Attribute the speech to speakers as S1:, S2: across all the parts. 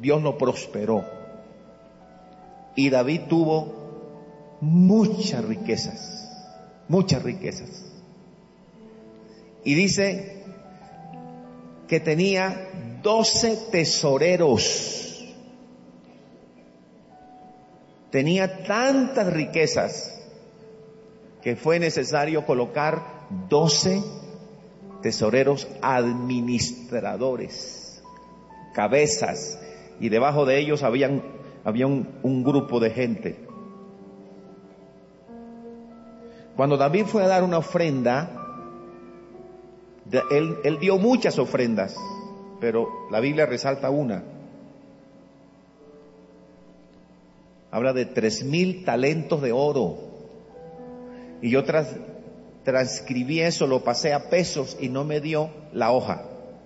S1: Dios lo prosperó. Y David tuvo muchas riquezas, muchas riquezas. Y dice que tenía 12 tesoreros. Tenía tantas riquezas que fue necesario colocar 12 tesoreros administradores, cabezas, y debajo de ellos había un grupo de gente. Cuando David fue a dar una ofrenda, él dio muchas ofrendas, pero la Biblia resalta una. Habla de 3,000 talentos de oro. Y yo transcribí eso, lo pasé a pesos y no me dio la hoja.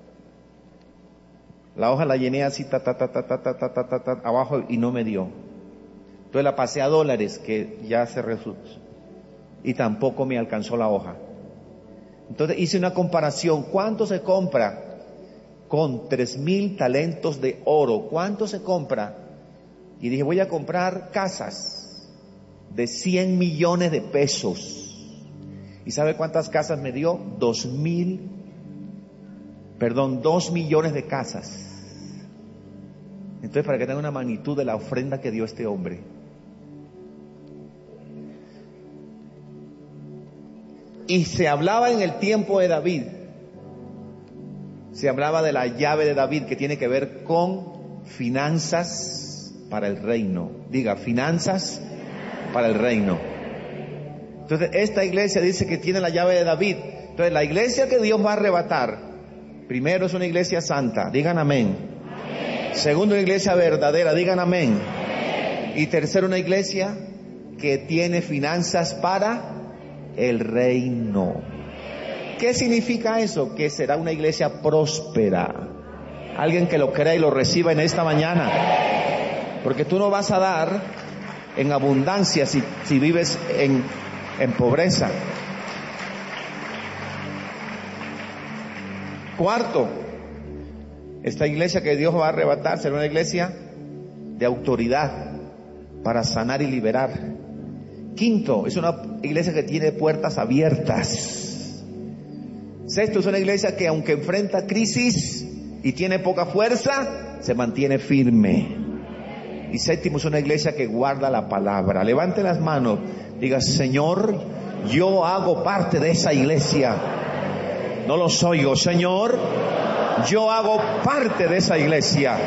S1: La hoja la llené así, abajo, y no me dio. Entonces la pasé a dólares, que ya se resultó. Y tampoco me alcanzó la hoja. Entonces hice una comparación. ¿Cuánto se compra con 3,000 talentos de oro? ¿Cuánto se compra? Y dije, voy a comprar casas de 100 millones de pesos. ¿Y sabe cuántas casas me dio? 2 millones de casas. Entonces, para que tenga una magnitud de la ofrenda que dio este hombre. Y se hablaba en el tiempo de David, se hablaba de la llave de David, que tiene que ver con finanzas para el reino. Diga, finanzas para el reino. Entonces, esta iglesia dice que tiene la llave de David. Entonces, la iglesia que Dios va a arrebatar, primero es una iglesia santa, digan amén. Amén. Segundo, una iglesia verdadera, digan amén. Amén. Y tercero, una iglesia que tiene finanzas para el reino. ¿Qué significa eso? Que será una iglesia próspera. Alguien que lo crea y lo reciba en esta mañana. Porque tú no vas a dar en abundancia si vives en pobreza. Cuarto, esta iglesia que Dios va a arrebatar será una iglesia de autoridad para sanar y liberar. Quinto, es una iglesia que tiene puertas abiertas. Sexto, es una iglesia que aunque enfrenta crisis y tiene poca fuerza, se mantiene firme. Y séptimo, es una iglesia que guarda la palabra. Levante las manos, diga, Señor, yo hago parte de esa iglesia. No los oigo, Señor, yo hago parte de esa iglesia.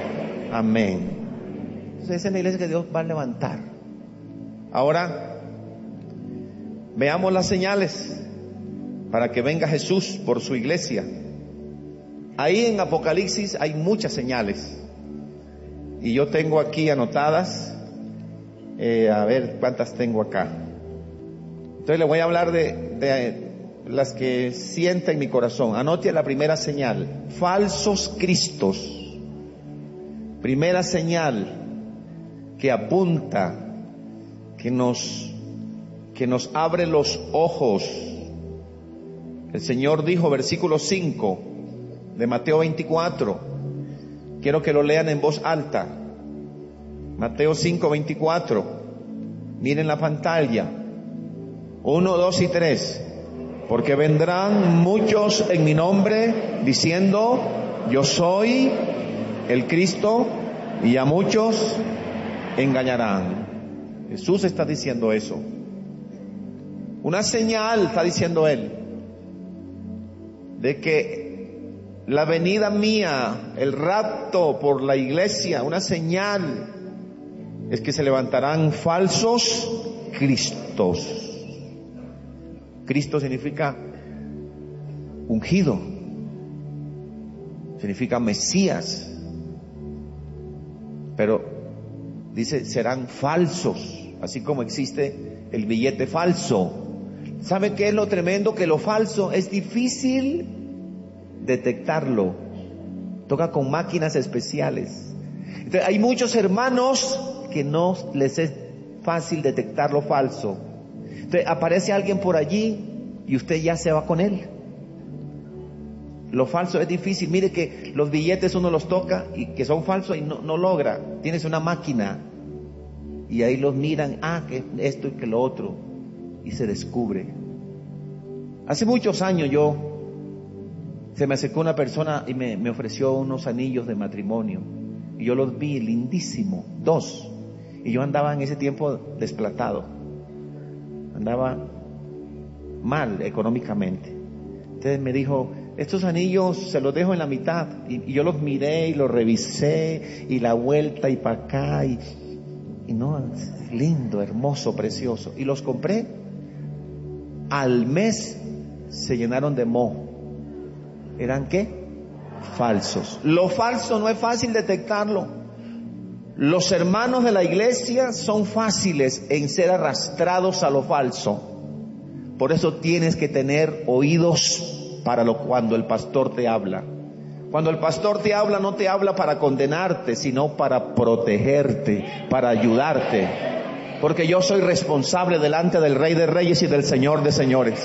S1: Amén. Entonces, esa es la iglesia que Dios va a levantar. Ahora, veamos las señales para que venga Jesús por su iglesia. Ahí en Apocalipsis hay muchas señales. Y yo tengo aquí anotadas, a ver cuántas tengo acá. Entonces le voy a hablar de las que sienta en mi corazón. Anote la primera señal: falsos cristos. Primera señal que apunta, que nos abre los ojos. El Señor dijo, versículo 5 de Mateo 24. Quiero que lo lean en voz alta. Mateo 5:24. Miren la pantalla. 1, 2 y 3. Porque vendrán muchos en mi nombre diciendo, yo soy el Cristo, y a muchos engañarán. Jesús está diciendo eso. Una señal, está diciendo Él, de que la venida mía, el rapto por la iglesia, una señal, es que se levantarán falsos cristos. Cristo significa ungido, significa Mesías, pero dice serán falsos, así como existe el billete falso. ¿Sabe qué es lo tremendo? Que lo falso es difícil detectarlo, toca con máquinas especiales. Entonces, hay muchos hermanos que no les es fácil detectar lo falso. Entonces aparece alguien por allí y usted ya se va con él. Lo falso es difícil. Mire que los billetes uno los toca y que son falsos y no logra. Tienes una máquina y ahí los miran, que esto y que lo otro, y se descubre. Hace muchos años se me acercó una persona y me ofreció unos anillos de matrimonio y yo los vi lindísimos, 2, y yo andaba en ese tiempo desplatado, andaba mal económicamente. Entonces me dijo, estos anillos se los dejo en la mitad, y yo los miré y los revisé y la vuelta y para acá y no, lindo, hermoso, precioso, y los compré. Al mes se llenaron de moho. ¿Eran qué? Falsos. Lo falso no es fácil detectarlo. Los hermanos de la iglesia son fáciles en ser arrastrados a lo falso. Por eso tienes que tener oídos para cuando el pastor te habla. Cuando el pastor te habla, no te habla para condenarte, sino para protegerte, para ayudarte. Porque yo soy responsable delante del Rey de Reyes y del Señor de Señores.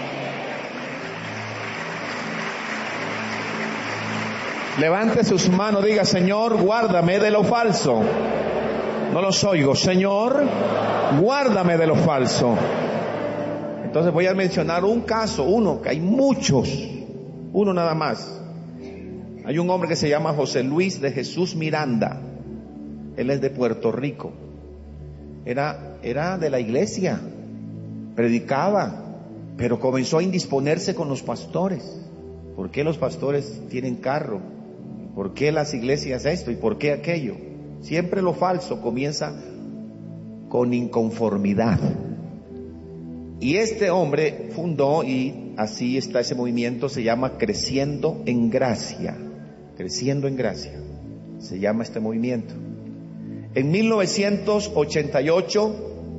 S1: Levante sus manos, diga, Señor, guárdame de lo falso. No los oigo. Señor, guárdame de lo falso. Entonces voy a mencionar un caso, uno, que hay muchos, uno nada más. Hay un hombre que se llama José Luis de Jesús Miranda. Él es de Puerto Rico. Era de la iglesia, predicaba, pero comenzó a indisponerse con los pastores. ¿Por qué los pastores tienen carro? ¿Por qué las iglesias esto? ¿Y por qué aquello? Siempre lo falso comienza con inconformidad. Y este hombre fundó, y así está ese movimiento, se llama Creciendo en Gracia. Creciendo en Gracia se llama este movimiento. En 1988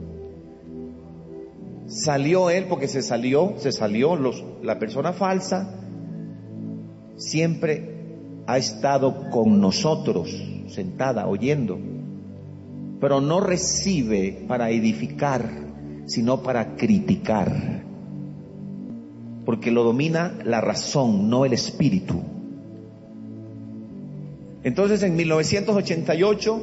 S1: salió él, porque se salió la persona falsa siempre ha estado con nosotros, sentada, oyendo, pero no recibe para edificar, sino para criticar, porque lo domina la razón, no el espíritu. Entonces en 1988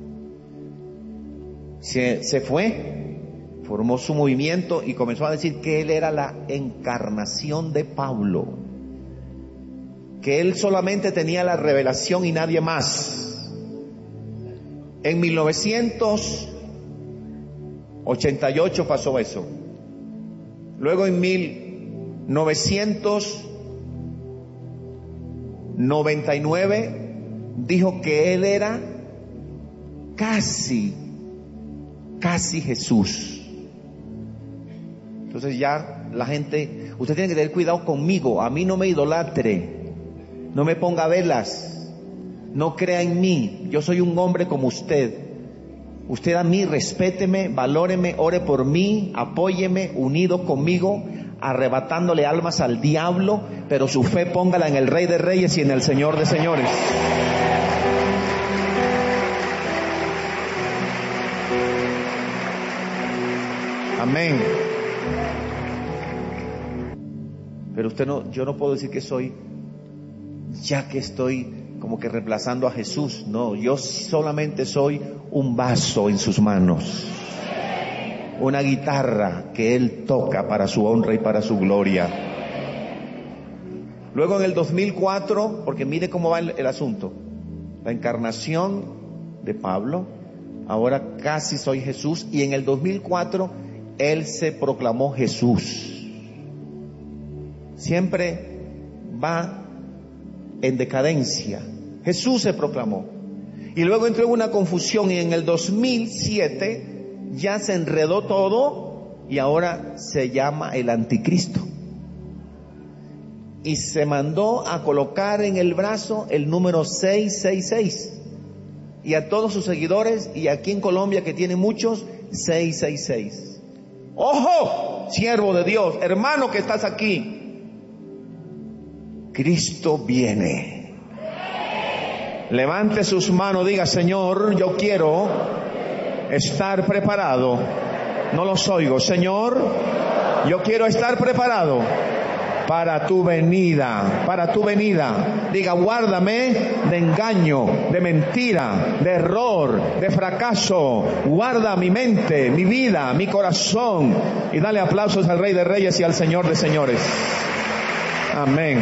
S1: se fue, formó su movimiento y comenzó a decir que él era la encarnación de Pablo, que él solamente tenía la revelación y nadie más. En 1988 pasó eso. Luego en 1999 dijo que él era casi Jesús. Entonces ya la gente, usted tiene que tener cuidado conmigo, a mí no me idolatre, no me ponga velas, no crea en mí, yo soy un hombre como usted. Usted a mí respéteme, valóreme, ore por mí, apóyeme, unido conmigo, arrebatándole almas al diablo, pero su fe póngala en el Rey de Reyes y en el Señor de Señores. Amén. Pero yo no puedo decir que soy, ya que estoy como que reemplazando a Jesús. No, yo solamente soy un vaso en sus manos, una guitarra que Él toca para su honra y para su gloria. Luego en el 2004, porque mire cómo va el asunto, la encarnación de Pablo, ahora casi soy Jesús, y en el 2004 Él se proclamó Jesús. Siempre va en decadencia. Jesús se proclamó. Y luego entró en una confusión y en el 2007 ya se enredó todo y ahora se llama el anticristo. Y se mandó a colocar en el brazo el número 666. Y a todos sus seguidores, y aquí en Colombia que tiene muchos, 666. ¡Ojo! Siervo de Dios, hermano que estás aquí. Cristo viene. Levante sus manos, diga, Señor, yo quiero estar preparado. No los oigo. Señor, yo quiero estar preparado para tu venida, para tu venida. Diga, guárdame de engaño, de mentira, de error, de fracaso. Guarda mi mente, mi vida, mi corazón. Y dale aplausos al Rey de Reyes y al Señor de Señores. Amén.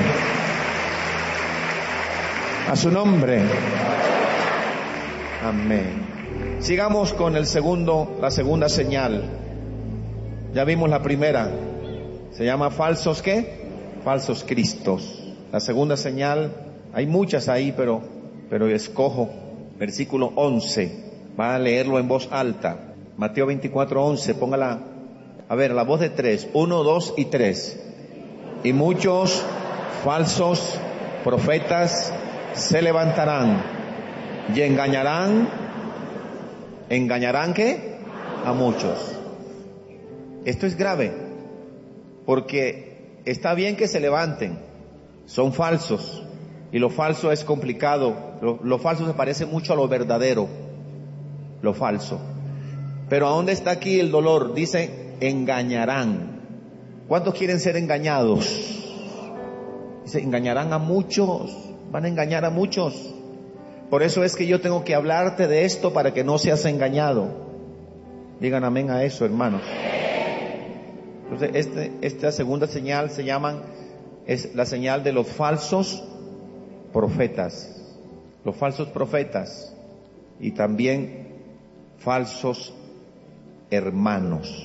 S1: A su nombre. Amén. Sigamos con la segunda señal. Ya vimos la primera. Se llama falsos ¿qué? Falsos cristos. La segunda señal, hay muchas ahí, pero escojo versículo 11. Va a leerlo en voz alta. Mateo 24:11. Póngala, a ver, la voz de 3. 1, 2 y 3. Y muchos falsos profetas se levantarán y engañarán ¿qué? A muchos. Esto es grave, porque está bien que se levanten, son falsos, y lo falso es complicado, lo falso se parece mucho a lo verdadero, lo falso. Pero ¿a dónde está aquí el dolor? Dice, engañarán. ¿Cuántos quieren ser engañados? Dice, engañarán a muchos, van a engañar a muchos. Por eso es que yo tengo que hablarte de esto para que no seas engañado. Digan amén a eso, hermanos. Entonces, esta segunda señal es la señal de los falsos profetas. Los falsos profetas y también falsos hermanos.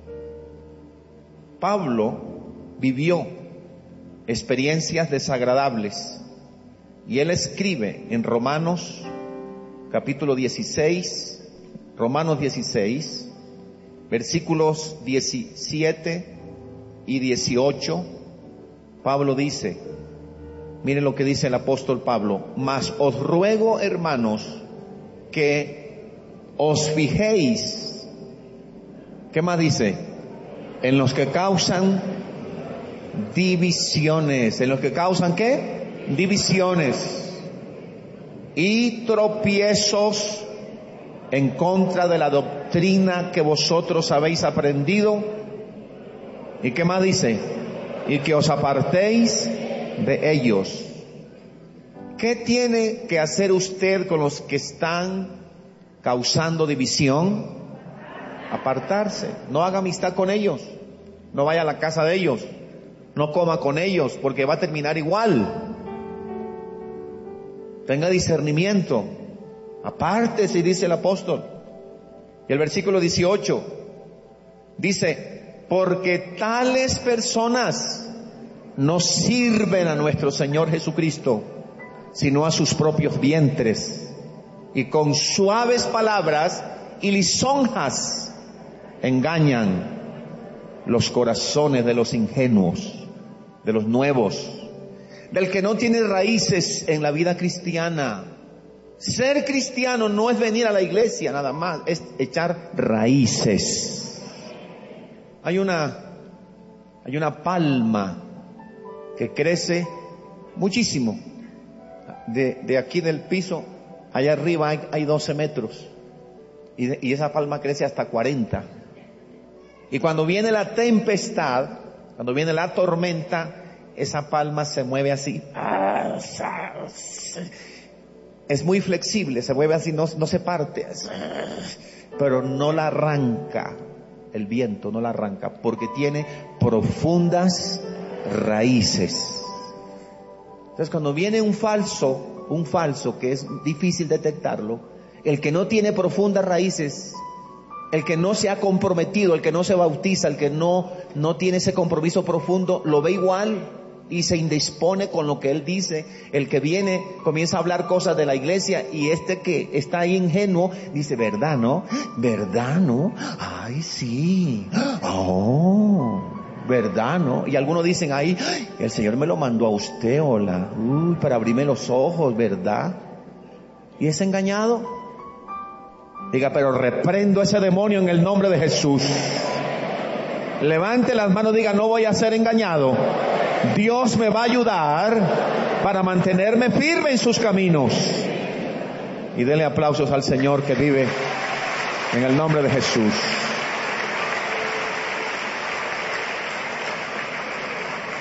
S1: Pablo vivió experiencias desagradables y él escribe en Romanos capítulo 16, Romanos 16, versículos 17 y 18, Pablo dice, miren lo que dice el apóstol Pablo: mas os ruego, hermanos, que os fijéis, ¿qué más dice? En los que causan divisiones. ¿En los que causan qué? Divisiones y tropiezos en contra de la doctrina que vosotros habéis aprendido. ¿Y qué más dice? Y que os apartéis de ellos. ¿Qué tiene que hacer usted con los que están causando división? Apartarse. No haga amistad con ellos. No vaya a la casa de ellos. No coma con ellos, porque va a terminar igual. Tenga discernimiento. Apártese, dice el apóstol. Y el versículo 18 dice, porque tales personas no sirven a nuestro Señor Jesucristo, sino a sus propios vientres, y con suaves palabras y lisonjas engañan los corazones de los ingenuos, de los nuevos, del que no tiene raíces en la vida cristiana. Ser cristiano no es venir a la iglesia nada más, es echar raíces. Hay una palma que crece muchísimo. De aquí del piso, allá arriba hay 12 metros. Y esa palma crece hasta 40. Y cuando viene la tempestad, cuando viene la tormenta, esa palma se mueve así. Es muy flexible, se mueve así, no se parte. Pero no la arranca el viento, no la arranca, porque tiene profundas raíces. Entonces, cuando viene un falso que es difícil detectarlo, el que no tiene profundas raíces, el que no se ha comprometido, el que no se bautiza, el que no tiene ese compromiso profundo, lo ve igual y se indispone con lo que él dice. El que viene comienza a hablar cosas de la iglesia y este que está ahí ingenuo dice, ¿verdad, no? ¿Verdad, no? Ay, sí. Oh, ¿verdad, no? Y algunos dicen, ay, el Señor me lo mandó a usted, hola, para abrirme los ojos, ¿verdad? Y es engañado. Diga, pero reprendo ese demonio en el nombre de Jesús. Levante las manos, diga, no voy a ser engañado. Dios me va a ayudar para mantenerme firme en sus caminos. Y dele aplausos al Señor que vive en el nombre de Jesús.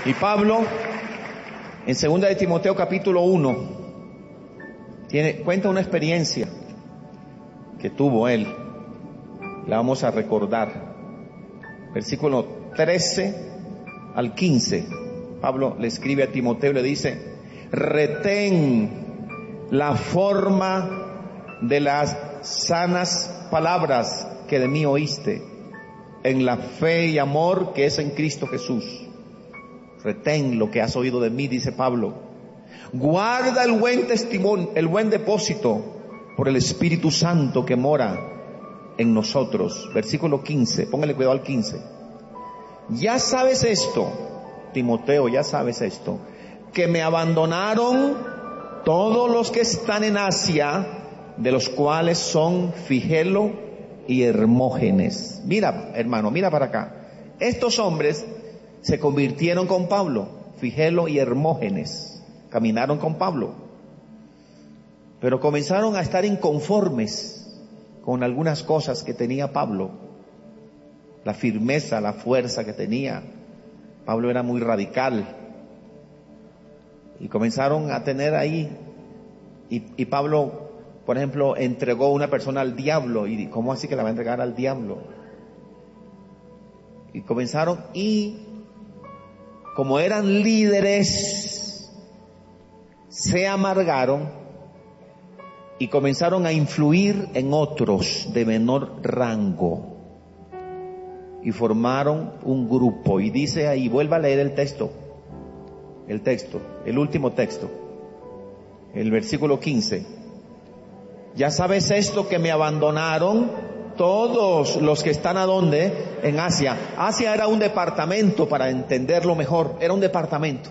S1: Y Pablo, en 2 de Timoteo capítulo 1, cuenta una experiencia que tuvo él. La vamos a recordar. Versículo 13 al 15. Pablo le escribe a Timoteo y le dice: retén la forma de las sanas palabras que de mí oíste, en la fe y amor que es en Cristo Jesús. Retén lo que has oído de mí, dice Pablo. Guarda el buen testimonio, el buen depósito por el Espíritu Santo que mora en nosotros. Versículo 15, póngale cuidado al 15. Ya sabes esto, Timoteo, ya sabes esto, que me abandonaron todos los que están en Asia, de los cuales son Figelo y Hermógenes. Mira, hermano, mira para acá. Estos hombres se convirtieron con Pablo, Figelo y Hermógenes, caminaron con Pablo, pero comenzaron a estar inconformes con algunas cosas que tenía Pablo, la firmeza, la fuerza que tenía. Pablo era muy radical, y comenzaron a tener ahí, y Pablo, por ejemplo, entregó a una persona al diablo. Y ¿cómo así que la va a entregar al diablo? Y comenzaron, y como eran líderes, se amargaron y comenzaron a influir en otros de menor rango, y formaron un grupo. Y dice ahí, vuelva a leer el texto, el último texto, el versículo 15. Ya sabes esto, que me abandonaron todos los que están ¿a dónde? En Asia. Asia era un departamento, para entenderlo mejor, era un departamento.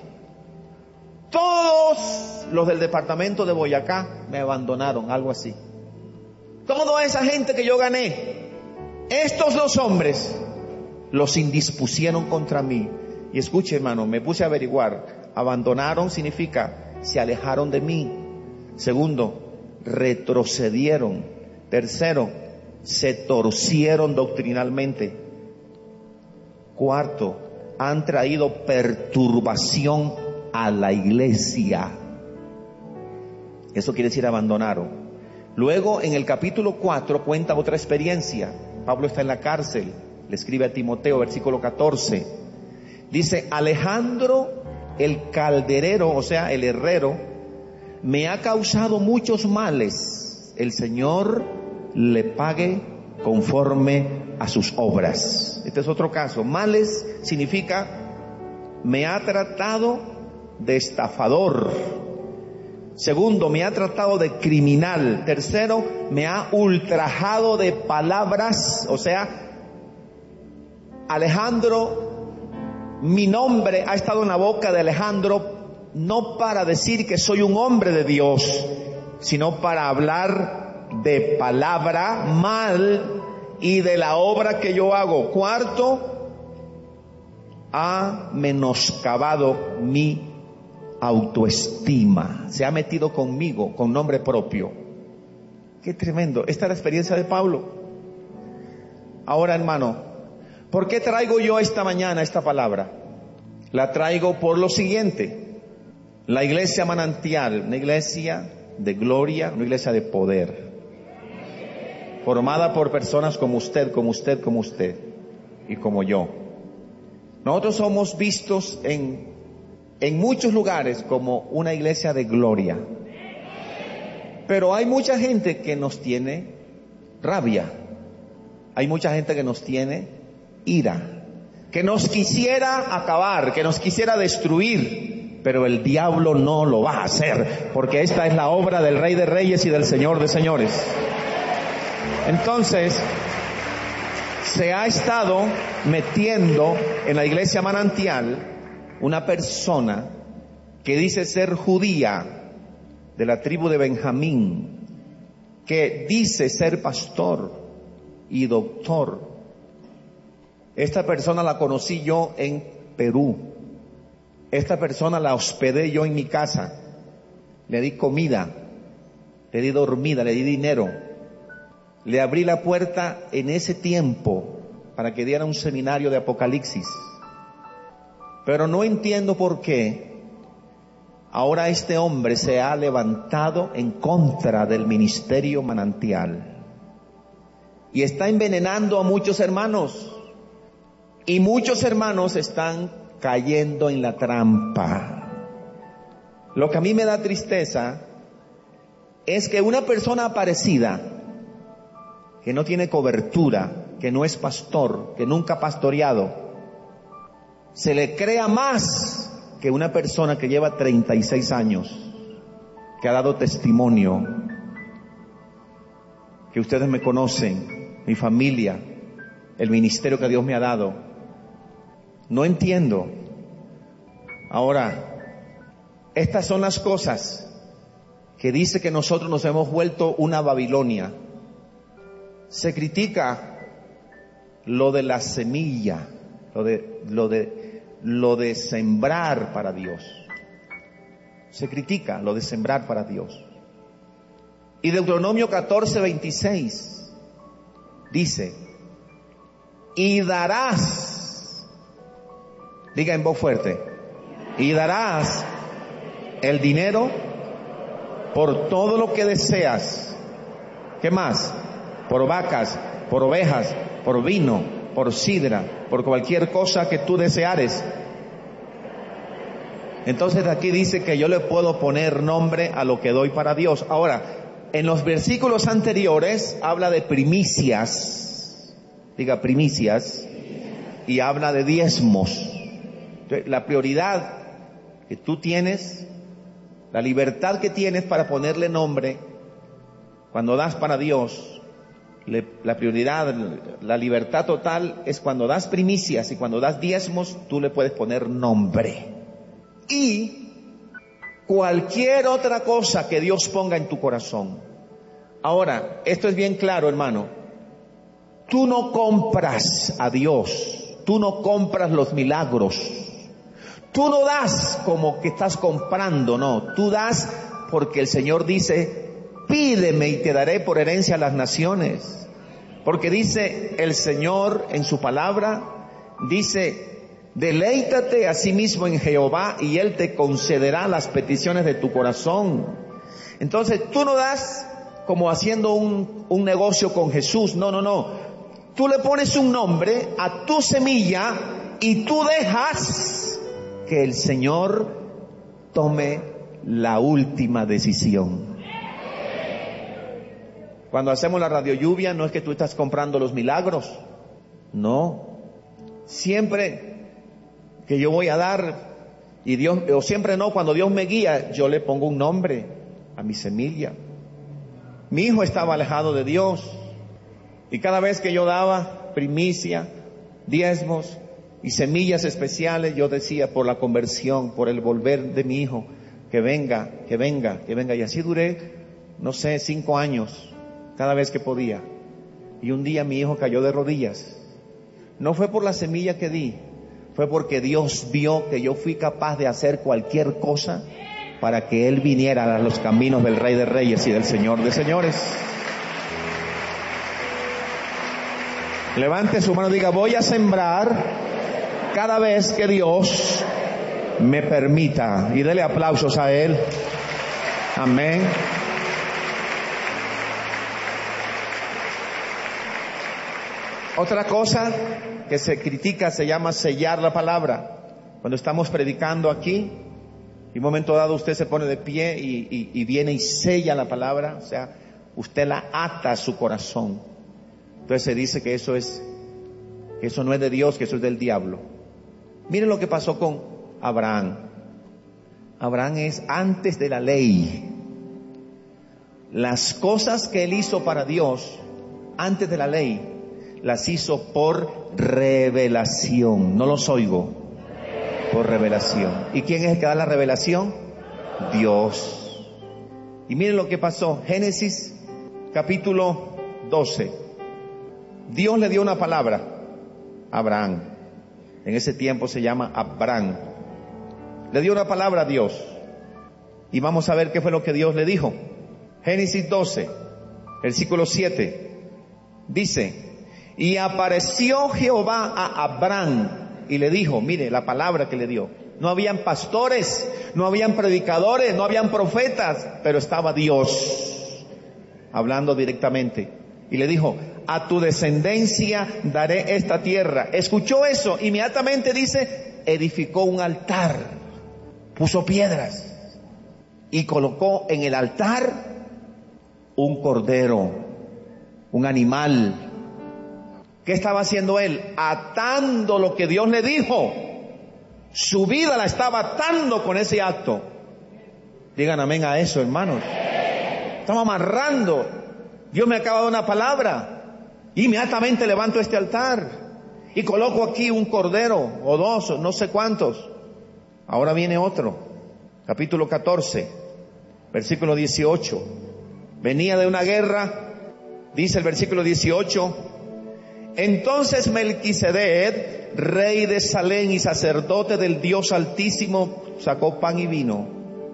S1: Todos los del departamento de Boyacá me abandonaron, algo así. Toda esa gente que yo gané, estos dos hombres los indispusieron contra mí. Y escuche, hermano, me puse a averiguar. Abandonaron significa se alejaron de mí. Segundo, retrocedieron. Tercero, se torcieron doctrinalmente. Cuarto, han traído perturbación a la iglesia. Eso quiere decir abandonaron. Luego en el capítulo 4 cuenta otra experiencia. Pablo está en la cárcel, le escribe a Timoteo, versículo 14. Dice: Alejandro el calderero, o sea el herrero, me ha causado muchos males. El Señor le pague conforme a sus obras. Este es otro caso. Males significa me ha tratado de estafador. Segundo, me ha tratado de criminal. Tercero, me ha ultrajado de palabras. O sea, Alejandro, mi nombre ha estado en la boca de Alejandro, no para decir que soy un hombre de Dios, sino para hablar de palabra mal y de la obra que yo hago. Cuarto, ha menoscabado mi autoestima. Se ha metido conmigo con nombre propio. Qué tremendo. Esta es la experiencia de Pablo. Ahora, hermano, ¿por qué traigo yo esta mañana esta palabra? La traigo por lo siguiente. La iglesia Manantial, una iglesia de gloria, una iglesia de poder, formada por personas como usted, como usted, como usted y como yo. Nosotros somos vistos en muchos lugares como una iglesia de gloria. Pero hay mucha gente que nos tiene rabia. Hay mucha gente que nos tiene ira, que nos quisiera acabar, que nos quisiera destruir. Pero el diablo no lo va a hacer, porque esta es la obra del Rey de Reyes y del Señor de Señores. Entonces, se ha estado metiendo en la iglesia Manantial una persona que dice ser judía, de la tribu de Benjamín, que dice ser pastor y doctor. Esta persona la conocí yo en Perú. Esta persona la hospedé yo en mi casa. Le di comida, le di dormida, le di dinero. Le abrí la puerta en ese tiempo para que diera un seminario de Apocalipsis. Pero no entiendo por qué ahora este hombre se ha levantado en contra del ministerio Manantial y está envenenando a muchos hermanos, y muchos hermanos están cayendo en la trampa. Lo que a mí me da tristeza es que una persona aparecida, que no tiene cobertura, que no es pastor, que nunca ha pastoreado, se le crea más que una persona que lleva 36 años, que ha dado testimonio, que ustedes me conocen, mi familia, el ministerio que Dios me ha dado. No entiendo. Ahora, estas son las cosas que dice que nosotros nos hemos vuelto una Babilonia. Se critica lo de la semilla, lo de sembrar para Dios. Se critica lo de sembrar para Dios. Y Deuteronomio 14:26 dice: y darás, diga en voz fuerte, y darás el dinero por todo lo que deseas. ¿Qué más? Por vacas, por ovejas, por vino, por sidra, por cualquier cosa que tú deseares. Entonces aquí dice que yo le puedo poner nombre a lo que doy para Dios. Ahora, en los versículos anteriores habla de primicias, diga primicias, y habla de diezmos. Entonces, la prioridad que tú tienes, la libertad que tienes para ponerle nombre, cuando das para Dios, la prioridad, la libertad total es cuando das primicias y cuando das diezmos, tú le puedes poner nombre. Y cualquier otra cosa que Dios ponga en tu corazón. Ahora, esto es bien claro, hermano. Tú no compras a Dios, tú no compras los milagros, tú no das como que estás comprando, no, tú das porque el Señor dice: pídeme y te daré por herencia a las naciones. Porque dice el Señor en su palabra, dice: deleítate a sí mismo en Jehová y Él te concederá las peticiones de tu corazón. Entonces tú no das como haciendo un negocio con Jesús, no. Tú le pones un nombre a tu semilla y tú dejas que el Señor tome la última decisión. Cuando hacemos la radio lluvia, no es que tú estás comprando los milagros, no. Siempre que yo voy a dar, y Dios, o siempre no, cuando Dios me guía, yo le pongo un nombre a mi semilla. Mi hijo estaba alejado de Dios, y cada vez que yo daba primicia, diezmos y semillas especiales, yo decía: por la conversión, por el volver de mi hijo, que venga. Y así duré, 5 años. Cada vez que podía. Y un día mi hijo cayó de rodillas. No fue por la semilla que di, fue porque Dios vio que yo fui capaz de hacer cualquier cosa para que él viniera a los caminos del Rey de Reyes y del Señor de Señores. Levante su mano y diga: voy a sembrar cada vez que Dios me permita. Y dele aplausos a Él. Amén. Otra cosa que se critica se llama sellar la palabra. Cuando estamos predicando aquí, y un momento dado usted se pone de pie y viene y sella la palabra, o sea, usted la ata a su corazón. Entonces se dice que eso no es de Dios, que eso es del diablo. Miren lo que pasó con Abraham. Abraham es antes de la ley. Las cosas que él hizo para Dios antes de la ley, las hizo por revelación. No los oigo. Por revelación. ¿Y quién es el que da la revelación? Dios. Y miren lo que pasó. Génesis capítulo 12. Dios le dio una palabra a Abraham. En ese tiempo se llama Abraham. Le dio una palabra a Dios. Y vamos a ver qué fue lo que Dios le dijo. Génesis 12, versículo 7. Dice: y apareció Jehová a Abraham y le dijo, mire la palabra que le dio. No habían pastores, no habían predicadores, no habían profetas, pero estaba Dios hablando directamente. Y le dijo, a tu descendencia daré esta tierra. Escuchó eso, inmediatamente dice, edificó un altar, puso piedras y colocó en el altar un cordero, un animal. ¿Qué estaba haciendo él? Atando lo que Dios le dijo. Su vida la estaba atando con ese acto. Digan amén a eso, hermanos. Estamos amarrando. Dios me acaba de dar una palabra. Inmediatamente levanto este altar y coloco aquí un cordero o dos, no sé cuántos. Ahora viene otro. Capítulo 14, versículo 18. Venía de una guerra, dice el versículo 18. Entonces Melquisedec, rey de Salem y sacerdote del Dios Altísimo, sacó pan y vino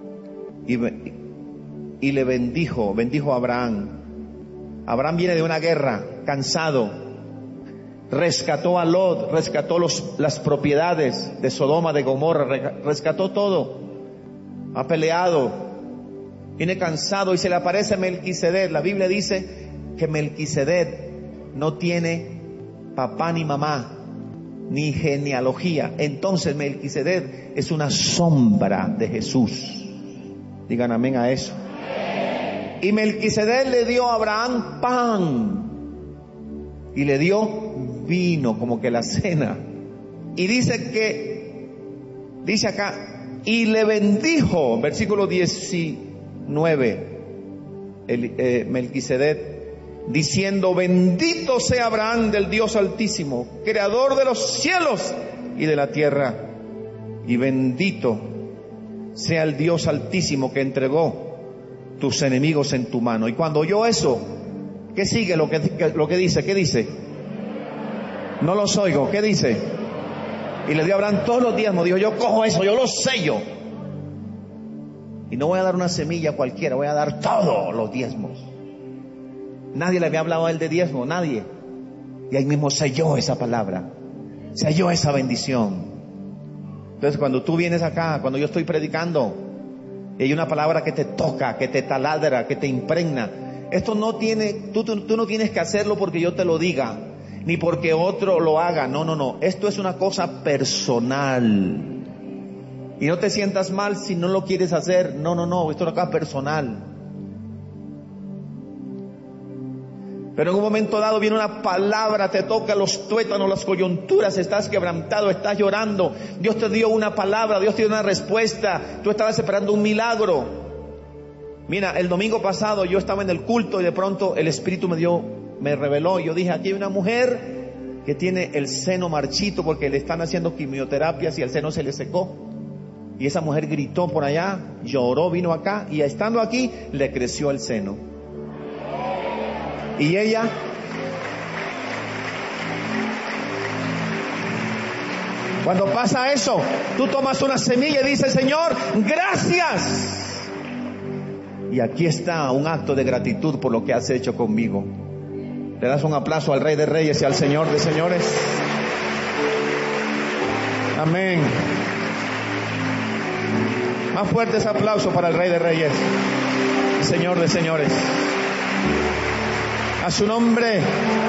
S1: y le bendijo a Abraham. Abraham viene de una guerra, cansado. Rescató a Lot, rescató las propiedades de Sodoma, de Gomorra, rescató todo. Ha peleado, viene cansado y se le aparece Melquisedec. La Biblia dice que Melquisedec no tiene papá ni mamá, ni genealogía. Entonces Melquisedec es una sombra de Jesús. Digan amén a eso. Y Melquisedec le dio a Abraham pan y le dio vino, como que la cena. Y dice acá, y le bendijo, versículo 19, Melquisedec, diciendo, bendito sea Abraham del Dios Altísimo, creador de los cielos y de la tierra, y bendito sea el Dios Altísimo que entregó tus enemigos en tu mano. Y cuando oyó eso, ¿qué sigue lo que dice? ¿Qué dice? No los oigo. ¿Qué dice? Y le dio a Abraham todos los diezmos. Dijo, yo cojo eso, yo lo sello. Y no voy a dar una semilla cualquiera, voy a dar todos los diezmos. Nadie le había hablado a él de diezmo, nadie. Y ahí mismo selló esa palabra, selló esa bendición. Entonces cuando tú vienes acá, cuando yo estoy predicando, y hay una palabra que te toca, que te taladra, que te impregna, esto no tiene, tú no tienes que hacerlo porque yo te lo diga, ni porque otro lo haga. No. Esto es una cosa personal. Y no te sientas mal si no lo quieres hacer. No. Esto es una cosa personal. Pero en un momento dado viene una palabra, te toca los tuétanos, las coyunturas, estás quebrantado, estás llorando. Dios te dio una palabra, Dios te dio una respuesta. Tú estabas esperando un milagro. Mira, el domingo pasado yo estaba en el culto y de pronto el Espíritu me reveló. Yo dije, aquí hay una mujer que tiene el seno marchito porque le están haciendo quimioterapias y el seno se le secó. Y esa mujer gritó por allá, lloró, vino acá y estando aquí le creció el seno. Y ella cuando pasa eso, tú tomas una semilla y dices, Señor, gracias. Y aquí está un acto de gratitud por lo que has hecho conmigo. Le das un aplauso al Rey de Reyes y al Señor de Señores. Amén. Más fuerte ese aplauso para el Rey de Reyes, Señor de Señores. A su nombre.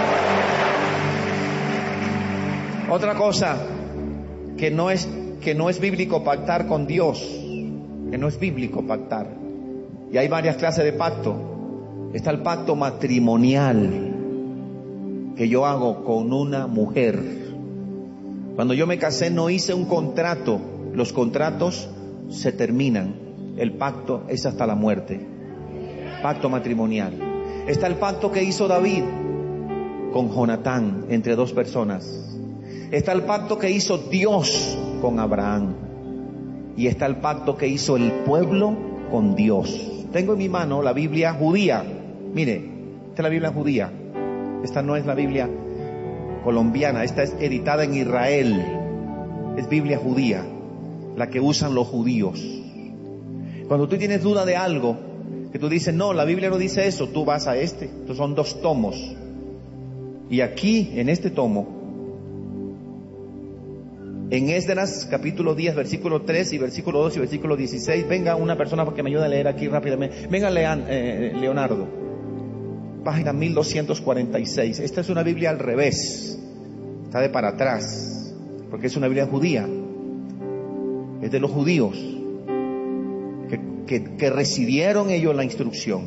S1: Otra cosa que no es bíblico pactar con Dios, que no es bíblico pactar. Y hay varias clases de pacto. Está el pacto matrimonial que yo hago con una mujer. Cuando yo me casé no hice un contrato. Los contratos se terminan. El pacto es hasta la muerte. Pacto matrimonial. Está el pacto que hizo David con Jonatán, entre dos personas. Está el pacto que hizo Dios con Abraham. Y está el pacto que hizo el pueblo con Dios. Tengo en mi mano la Biblia judía. Mire, esta es la Biblia judía. Esta no es la Biblia colombiana. Esta es editada en Israel. Es Biblia judía, la que usan los judíos. Cuando tú tienes duda de algo, que tú dices, no, la Biblia no dice eso, tú vas a este. Estos son 2 tomos. Y aquí, en este tomo, En Esdras capítulo 10, versículo 3 y versículo 2 y versículo 16. Venga una persona que me ayude a leer aquí rápidamente. Venga Leonardo. Página 1246. Esta es una Biblia al revés. Está de para atrás. Porque es una Biblia judía. Es de los judíos. Que recibieron ellos la instrucción.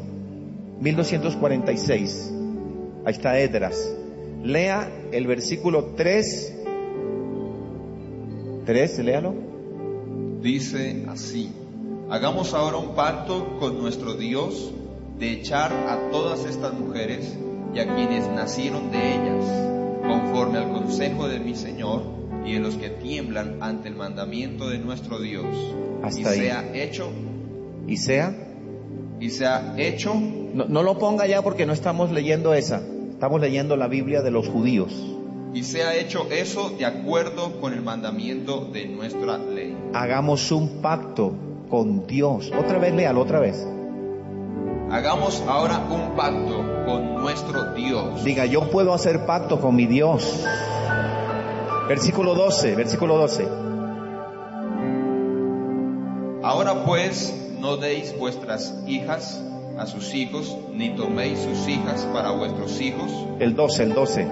S1: 1246. Ahí está Esdras. Lea el versículo 3. 3, léalo.
S2: Dice así: hagamos ahora un pacto con nuestro Dios de echar a todas estas mujeres y a quienes nacieron de ellas, conforme al consejo de mi Señor y de los que tiemblan ante el mandamiento de nuestro Dios.
S1: Hasta
S2: y
S1: ahí.
S2: sea hecho.
S1: Y sea
S2: hecho.
S1: No lo ponga ya porque no estamos leyendo esa. Estamos leyendo la Biblia de los judíos.
S2: Y sea hecho eso de acuerdo con el mandamiento de nuestra ley.
S1: Hagamos un pacto con Dios. Otra vez, léalo otra vez.
S2: Hagamos ahora un pacto con nuestro Dios.
S1: Diga, yo puedo hacer pacto con mi Dios. Versículo 12.
S2: Ahora pues, no deis vuestras hijas a sus hijos, ni toméis sus hijas para vuestros hijos.
S1: El 12.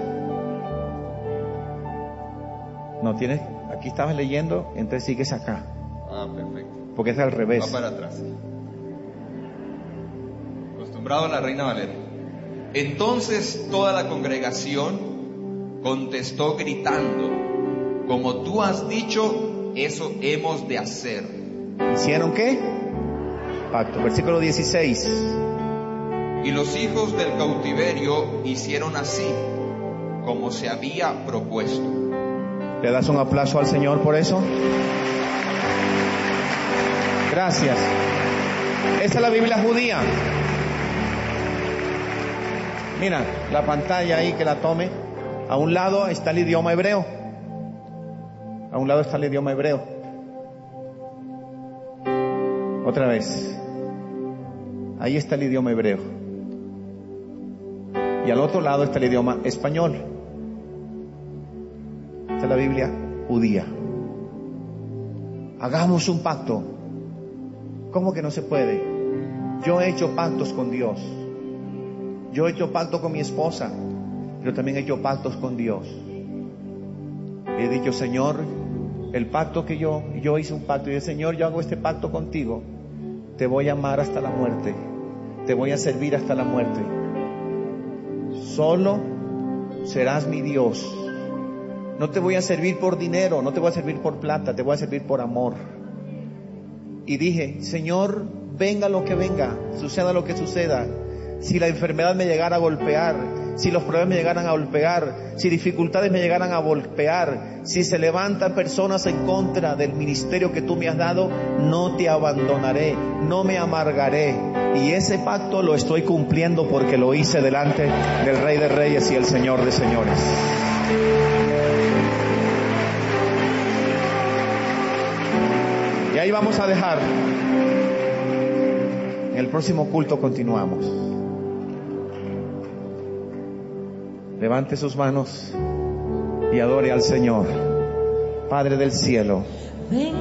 S1: No tienes, aquí estabas leyendo, entonces sigues acá.
S2: Ah, perfecto.
S1: Porque es al revés.
S2: Va para atrás. Acostumbrado a la Reina Valera. Entonces toda la congregación contestó gritando: como tú has dicho, eso hemos de hacer.
S1: ¿Hicieron qué? Pacto. Versículo 16.
S2: Y los hijos del cautiverio hicieron así, como se había propuesto.
S1: ¿Le das un aplauso al Señor por eso? Gracias. Esta es la Biblia judía. Mira, la pantalla ahí, que la tome. A un lado está el idioma hebreo. Otra vez. Ahí está el idioma hebreo. Y al otro lado está el idioma español. Esta es la Biblia judía. Hagamos un pacto. ¿Cómo que no se puede? Yo he hecho pactos con Dios. Yo he hecho pacto con mi esposa, pero también he hecho pactos con Dios. He dicho, Señor, el pacto que yo hice un pacto. Y dije, Señor, yo hago este pacto contigo. Te voy a amar hasta la muerte. Te voy a servir hasta la muerte. Solo serás mi Dios. No te voy a servir por dinero, no te voy a servir por plata, te voy a servir por amor. Y dije, Señor, venga lo que venga, suceda lo que suceda. Si la enfermedad me llegara a golpear, si los problemas me llegaran a golpear, si dificultades me llegaran a golpear, si se levantan personas en contra del ministerio que tú me has dado, no te abandonaré, no me amargaré. Y ese pacto lo estoy cumpliendo porque lo hice delante del Rey de Reyes y el Señor de Señores. Y ahí vamos a dejar. En el próximo culto continuamos. Levante sus manos y adore al Señor. Padre del cielo.